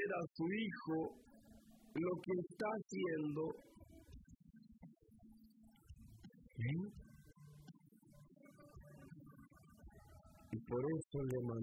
ver a su hijo lo que está haciendo. Y por eso le mandó